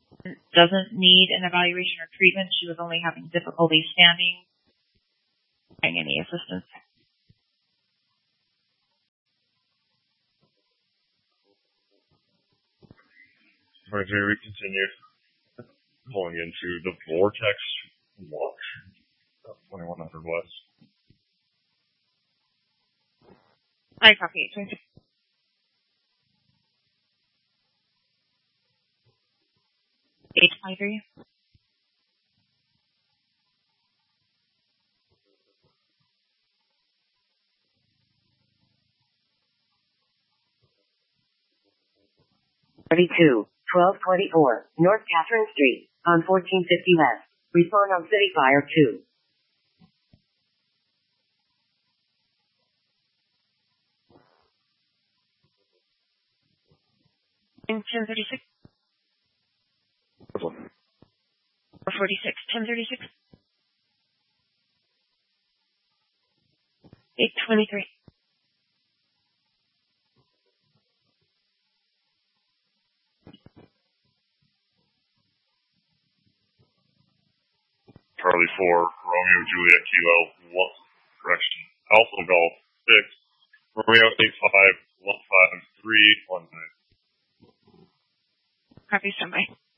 Doesn't need an evaluation or treatment. She was only having difficulty standing. Any assistance? Right here we continue pulling into the vortex walk. 2100 west. I copy. 823. $32, 1224, North Catherine Street, on 1450 West. Respond on City Fire 2. In 1036. 446, 1036. 823. Charlie 4, Romeo Juliet Kilo 1, correction, Alpha Golf 6, Romeo 85, 153, 19. Copy, standby.